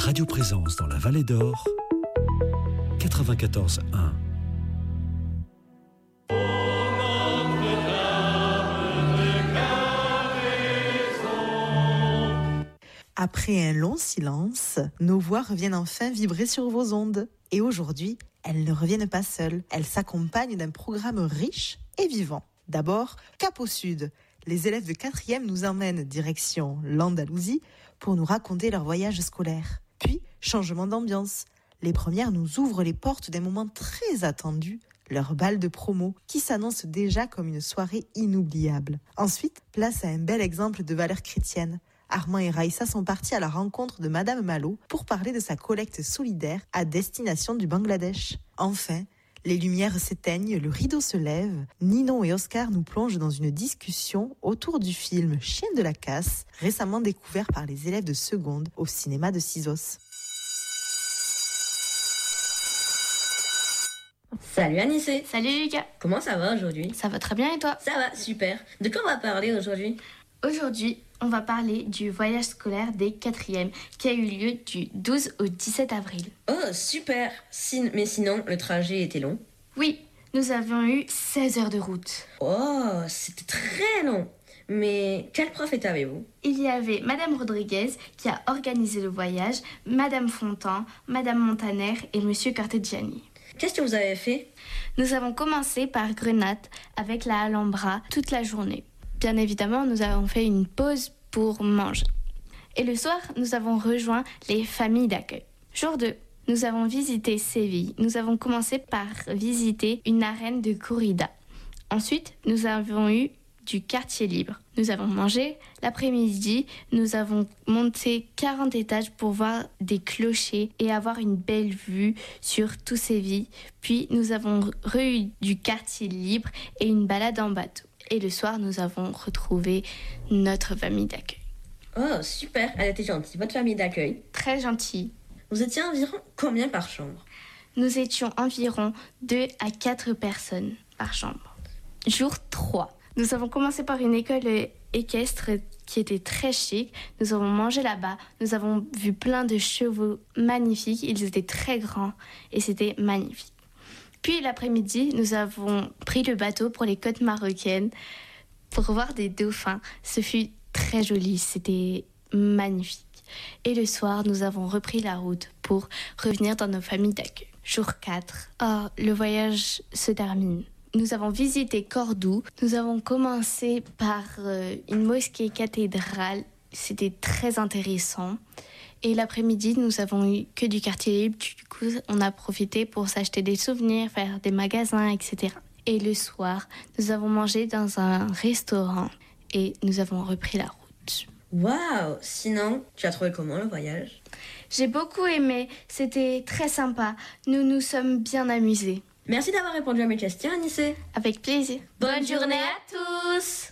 Radio Présence dans la Vallée d'Or, 94.1. Après un long silence, nos voix reviennent enfin vibrer sur vos ondes. Et aujourd'hui, elles ne reviennent pas seules. Elles s'accompagnent d'un programme riche et vivant. D'abord, cap au sud. Les élèves de 4e nous emmènent direction l'Andalousie pour nous raconter leur voyage scolaire. Puis, changement d'ambiance. Les premières nous ouvrent les portes d'un moment très attendu, leur bal de promo, qui s'annonce déjà comme une soirée inoubliable. Ensuite, place à un bel exemple de valeurs chrétiennes. Armand et Raïssa sont partis à la rencontre de Madame Malo pour parler de sa collecte solidaire à destination du Bangladesh. Enfin, les lumières s'éteignent, le rideau se lève. Ninon et Oscar nous plongent dans une discussion autour du film Chien de la casse, récemment découvert par les élèves de seconde au cinéma de Cisos. Salut Anissé. Salut Lucas. Comment ça va aujourd'hui? Ça va très bien et toi? Ça va, super. De quoi on va parler aujourd'hui? Aujourd'hui, on va parler du voyage scolaire des 4e qui a eu lieu du 12 au 17 avril. Oh, super. Mais sinon, le trajet était long? Oui, nous avons eu 16 heures de route. Oh, c'était très long. Mais quel prof avez-vous? Il y avait Madame Rodriguez qui a organisé le voyage, Madame Fontan, Madame Montaner et Monsieur Corteggiani. Qu'est-ce que vous avez fait? Nous avons commencé par Grenade avec la Alhambra toute la journée. Bien évidemment, nous avons fait une pause pour manger. Et le soir, nous avons rejoint les familles d'accueil. Jour 2, nous avons visité Séville. Nous avons commencé par visiter une arène de corrida. Ensuite, nous avons eu du quartier libre. Nous avons mangé. L'après-midi, nous avons monté 40 étages pour voir des clochers et avoir une belle vue sur tout Séville. Puis, nous avons eu du quartier libre et une balade en bateau. Et le soir, nous avons retrouvé notre famille d'accueil. Oh, super, elle était gentille, votre famille d'accueil. Très gentille. Vous étiez environ combien par chambre? Nous étions environ 2 à 4 personnes par chambre. Jour 3. Nous avons commencé par une école équestre qui était très chic. Nous avons mangé là-bas. Nous avons vu plein de chevaux magnifiques. Ils étaient très grands et c'était magnifique. Puis l'après-midi, nous avons pris le bateau pour les côtes marocaines pour voir des dauphins. Ce fut très joli, c'était magnifique. Et le soir, nous avons repris la route pour revenir dans nos familles d'accueil. Jour 4. Oh, le voyage se termine. Nous avons visité Cordoue. Nous avons commencé par une mosquée cathédrale. C'était très intéressant. Et l'après-midi, nous avons eu que du quartier libre. Du coup, on a profité pour s'acheter des souvenirs, faire des magasins, etc. Et le soir, nous avons mangé dans un restaurant et nous avons repris la route. Waouh! Sinon, tu as trouvé comment le voyage? J'ai beaucoup aimé. C'était très sympa. Nous nous sommes bien amusés. Merci d'avoir répondu à mes questions, Anissé. Avec plaisir. Bonne journée à tous!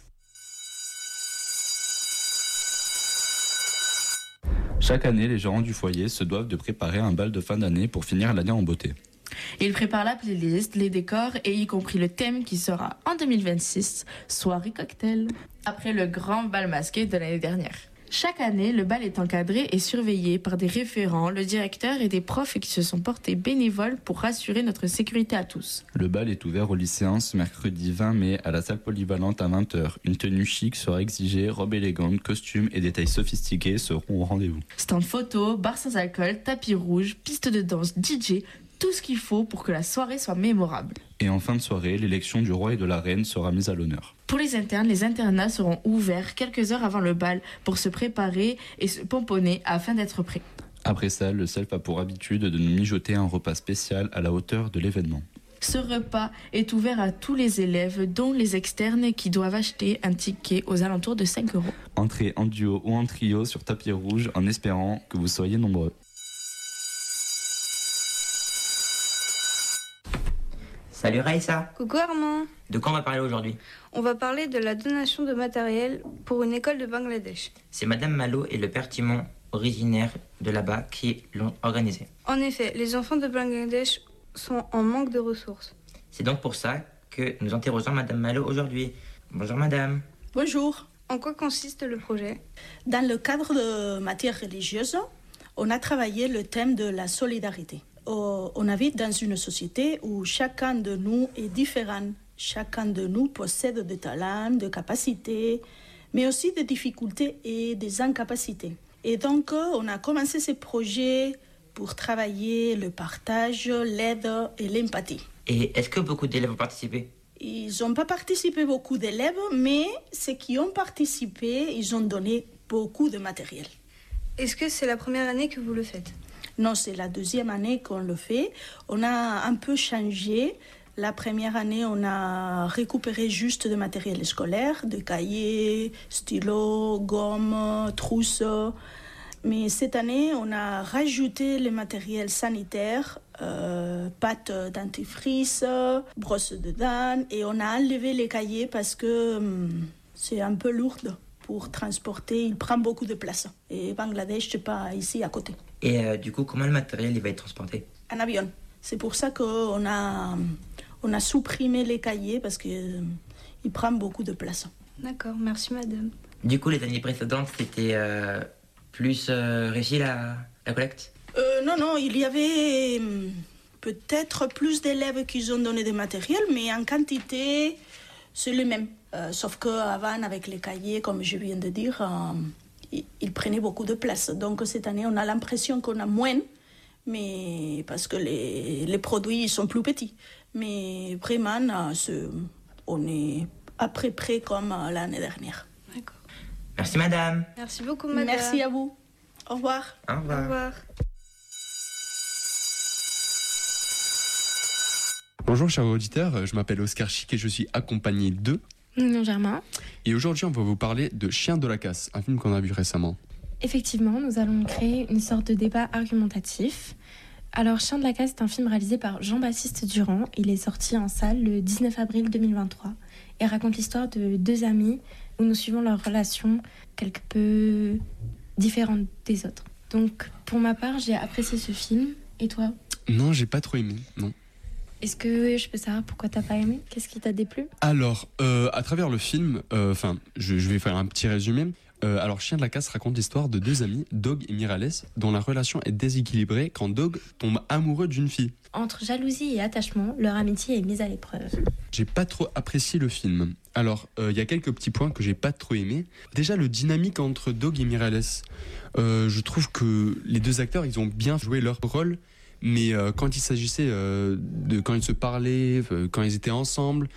Chaque année, les gérants du foyer se doivent de préparer un bal de fin d'année pour finir l'année en beauté. Ils préparent la playlist, les décors et y compris le thème qui sera en 2026, soirée cocktail, après le grand bal masqué de l'année dernière. Chaque année, le bal est encadré et surveillé par des référents, le directeur et des profs qui se sont portés bénévoles pour assurer notre sécurité à tous. Le bal est ouvert aux lycéens ce mercredi 20 mai à la salle polyvalente à 20h. Une tenue chic sera exigée, robe élégante, costumes et détails sophistiqués seront au rendez-vous. Stand photo, bar sans alcool, tapis rouge, piste de danse, DJ, tout ce qu'il faut pour que la soirée soit mémorable. Et en fin de soirée, l'élection du roi et de la reine sera mise à l'honneur. Pour les internes, les internats seront ouverts quelques heures avant le bal pour se préparer et se pomponner afin d'être prêts. Après ça, le CELF a pour habitude de nous mijoter un repas spécial à la hauteur de l'événement. Ce repas est ouvert à tous les élèves, dont les externes qui doivent acheter un ticket aux alentours de 5 €. Entrez en duo ou en trio sur tapis rouge en espérant que vous soyez nombreux. Salut Raïssa. Coucou Armand. De quoi on va parler aujourd'hui? On va parler de la donation de matériel pour une école de Bangladesh. C'est Madame Malo et le père Timon, originaire de là-bas, qui l'ont organisé. En effet, les enfants de Bangladesh sont en manque de ressources. C'est donc pour ça que nous interrogeons Madame Malo aujourd'hui. Bonjour Madame. Bonjour. En quoi consiste le projet? Dans le cadre de matières religieuses, on a travaillé le thème de la solidarité. On habite dans une société où chacun de nous est différent. Chacun de nous possède des talents, des capacités, mais aussi des difficultés et des incapacités. Et donc, on a commencé ce projet pour travailler le partage, l'aide et l'empathie. Et est-ce que beaucoup d'élèves ont participé? Ils n'ont pas participé beaucoup d'élèves, mais ceux qui ont participé, ils ont donné beaucoup de matériel. Est-ce que c'est la première année que vous le faites? Non, c'est la deuxième année qu'on le fait. On a un peu changé. La première année, on a récupéré juste du matériel scolaire, des cahiers, stylos, gommes, trousses. Mais cette année, on a rajouté le matériel sanitaire, pâte dentifrice, brosse de dents, et on a enlevé les cahiers parce que c'est un peu lourd pour transporter. Il prend beaucoup de place. Et Bangladesh, c'est pas ici à côté. Et du coup, comment le matériel il va être transporté? En avion. C'est pour ça qu'on a supprimé les cahiers parce qu'il prend beaucoup de place. D'accord, merci madame. Du coup, les années précédentes, c'était plus réussi la collecte? Non, il y avait peut-être plus d'élèves qui ont donné des matériels, mais en quantité, c'est le même. Sauf qu'avant, avec les cahiers, comme je viens de dire, ils prenaient beaucoup de place. Donc cette année, on a l'impression qu'on a moins, mais parce que les produits sont plus petits. Mais vraiment, on est à peu près comme l'année dernière. D'accord. Merci madame. Merci beaucoup madame. Merci à vous. Au revoir. Au revoir. Au revoir. Bonjour chers auditeurs, je m'appelle Oscar Chic et je suis accompagné de... Non, Germain. Et aujourd'hui on va vous parler de Chien de la casse, un film qu'on a vu récemment. Effectivement, nous allons créer une sorte de débat argumentatif. Alors, Chien de la casse est un film réalisé par Jean-Baptiste Durand. Il est sorti en salle le 19 avril 2023 et raconte l'histoire de deux amis où nous suivons leur relation quelque peu différente des autres. Donc, pour ma part, j'ai apprécié ce film. Et toi? Non, j'ai pas trop aimé, non. Est-ce que je peux savoir pourquoi t'as pas aimé? Qu'est-ce qui t'a déplu? Alors, à travers le film, je vais faire un petit résumé. Alors, Chien de la casse raconte l'histoire de deux amis, Dog et Mirales, dont la relation est déséquilibrée quand Dog tombe amoureux d'une fille. Entre jalousie et attachement, leur amitié est mise à l'épreuve. J'ai pas trop apprécié le film. Alors, il y a quelques petits points que j'ai pas trop aimé. Déjà, le dynamique entre Dog et Mirales. Je trouve que les deux acteurs, ils ont bien joué leur rôle. Mais quand il s'agissait quand ils se parlaient, quand ils étaient ensemble,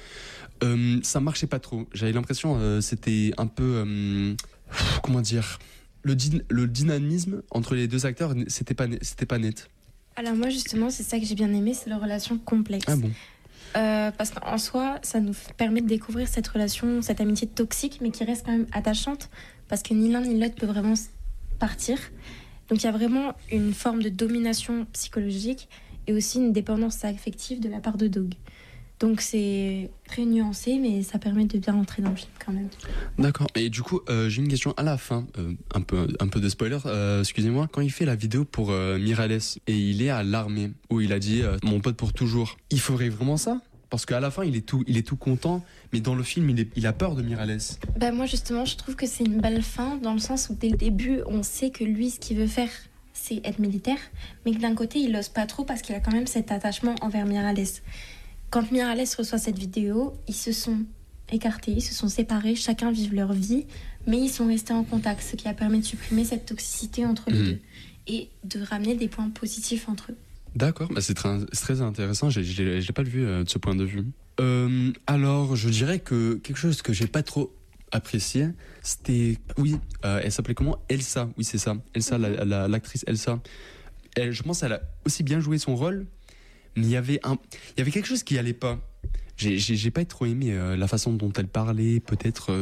ça marchait pas trop. J'avais l'impression c'était un peu comment dire, le dynamisme entre les deux acteurs, c'était pas net. Alors moi justement, c'est ça que j'ai bien aimé, c'est leur relation complexe. Ah bon? Parce qu'en soi, ça nous permet de découvrir cette relation, cette amitié toxique, mais qui reste quand même attachante, parce que ni l'un ni l'autre peut vraiment partir. Donc il y a vraiment une forme de domination psychologique et aussi une dépendance affective de la part de Dog. Donc c'est très nuancé, mais ça permet de bien rentrer dans le film quand même. D'accord. Et du coup, j'ai une question à la fin, un peu de spoiler, excusez-moi. Quand il fait la vidéo pour Mirales et il est à l'armée, où il a dit mon pote pour toujours, il faudrait vraiment ça? Parce qu'à la fin, il est tout content, mais dans le film, il a peur de Mirales. Bah moi, justement, je trouve que c'est une belle fin, dans le sens où, dès le début, on sait que lui, ce qu'il veut faire, c'est être militaire, mais que d'un côté, il n'ose pas trop parce qu'il a quand même cet attachement envers Mirales. Quand Mirales reçoit cette vidéo, ils se sont écartés, ils se sont séparés, chacun vit leur vie, mais ils sont restés en contact, ce qui a permis de supprimer cette toxicité entre les deux et de ramener des points positifs entre eux. D'accord, bah c'est très intéressant, je l'ai pas vu de ce point de vue. Alors, je dirais que quelque chose que j'ai pas trop apprécié, c'était... Oui, elle s'appelait comment? Elsa, oui c'est ça. Elsa, l'actrice Elsa. Je pense qu'elle a aussi bien joué son rôle, mais il y avait quelque chose qui allait pas. J'ai pas trop aimé la façon dont elle parlait, peut-être...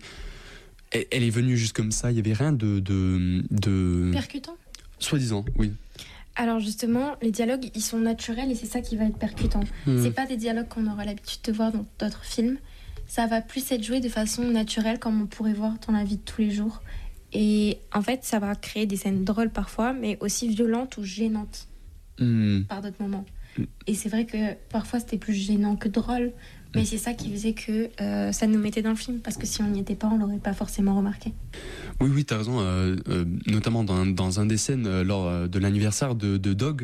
Elle est venue juste comme ça, il y avait rien de... Percutant? Soi-disant, oui. Alors justement, les dialogues, ils sont naturels et c'est ça qui va être percutant. C'est pas des dialogues qu'on aura l'habitude de voir dans d'autres films. Ça va plus être joué de façon naturelle comme on pourrait voir dans la vie de tous les jours. Et en fait, ça va créer des scènes drôles parfois, mais aussi violentes ou gênantes par d'autres moments. Et c'est vrai que parfois c'était plus gênant que drôle, Mais c'est ça qui faisait que ça nous mettait dans le film, parce que si on n'y était pas, on l'aurait pas forcément remarqué. Oui, t'as raison. Notamment dans un des scènes lors de l'anniversaire de Dog,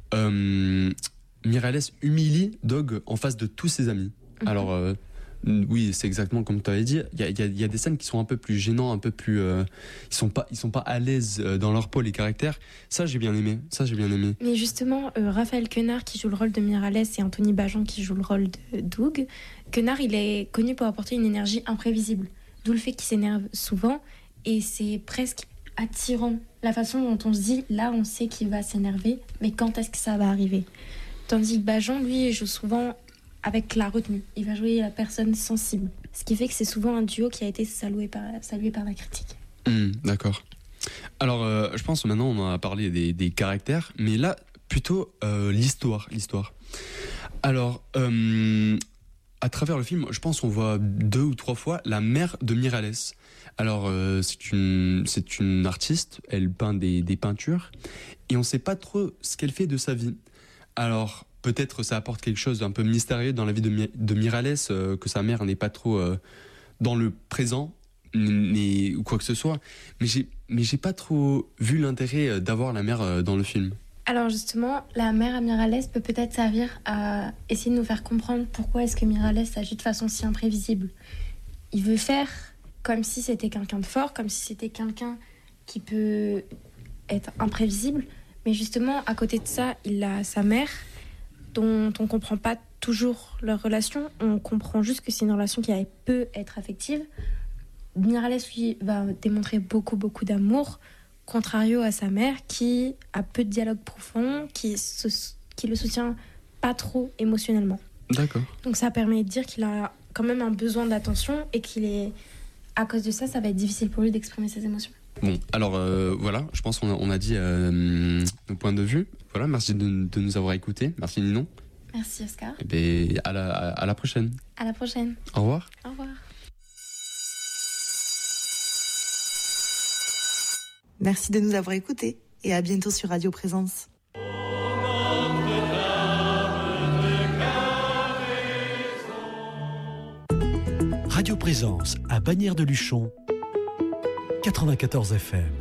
Miralles humilie Dog en face de tous ses amis. Alors, oui, c'est exactement comme tu avais dit. Il y a des scènes qui sont un peu plus gênants, un peu plus. Ils sont pas à l'aise dans leur peau, les caractères. Ça, j'ai bien aimé. Mais justement, Raphaël Quenard qui joue le rôle de Miralles et Anthony Bajon qui joue le rôle de Doug. Quenard, il est connu pour apporter une énergie imprévisible. D'où le fait qu'il s'énerve souvent. Et c'est presque attirant. La façon dont on se dit, là, on sait qu'il va s'énerver, mais quand est-ce que ça va arriver? Tandis que Bajon, lui, joue souvent avec la retenue. Il va jouer la personne sensible. Ce qui fait que c'est souvent un duo qui a été salué par la critique. D'accord. Alors, je pense que maintenant, on a parlé des caractères, mais là, plutôt l'histoire. Alors, à travers le film, je pense qu'on voit 2 ou 3 fois la mère de Miralles. Alors, c'est une artiste, elle peint des peintures, et on ne sait pas trop ce qu'elle fait de sa vie. Alors, peut-être ça apporte quelque chose d'un peu mystérieux dans la vie de Miralles, que sa mère n'est pas trop dans le présent, ou quoi que ce soit. Mais j'ai pas trop vu l'intérêt d'avoir la mère dans le film. Alors justement, la mère à Miralles peut peut-être servir à essayer de nous faire comprendre pourquoi est-ce que Miralles agit de façon si imprévisible. Il veut faire comme si c'était quelqu'un de fort, comme si c'était quelqu'un qui peut être imprévisible. Mais justement, à côté de ça, il a sa mère, dont on ne comprend pas toujours leur relation. On comprend juste que c'est une relation qui peut être affective. Miralles, lui, va démontrer beaucoup d'amour, contrario à sa mère, qui a peu de dialogue profond, qui le soutient pas trop émotionnellement. D'accord. Donc ça permet de dire qu'il a quand même un besoin d'attention et à cause de ça, ça va être difficile pour lui d'exprimer ses émotions. Bon, alors voilà, je pense qu'on a dit nos points de vue. Voilà, merci de nous avoir écoutés. Merci Ninon. Merci Oscar. Et bien, à la prochaine. À la prochaine. Au revoir. Au revoir. Merci de nous avoir écoutés et à bientôt sur Radio Présence. Radio Présence à Bagnères de Luchon, 94 FM.